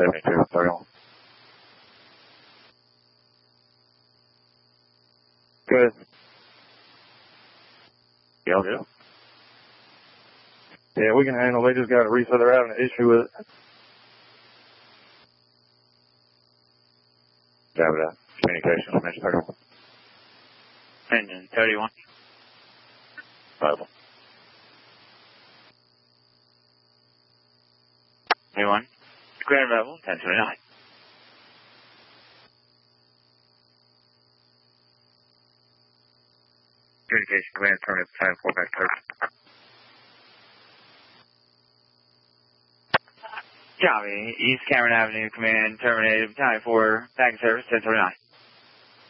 7231. Good. Y'all good? Yeah, we can handle it. They just got to reset. They're having an issue with it. Java, communications, mention 31. Engine 31. Bible. 31. Grand Rebel, 1029. Communication command, terminate time 4 back 30. Copy. East Cameron Avenue, command terminated, time 4, back in service, 1029.